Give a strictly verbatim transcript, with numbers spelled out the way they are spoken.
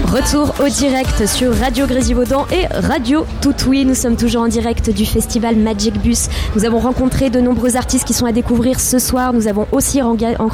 Retour au direct sur Radio Grésivaudan et Radio Toutoui. Nous sommes toujours en direct du festival Magic Bus. Nous avons rencontré de nombreux artistes qui sont à découvrir ce soir. Nous avons aussi rencontré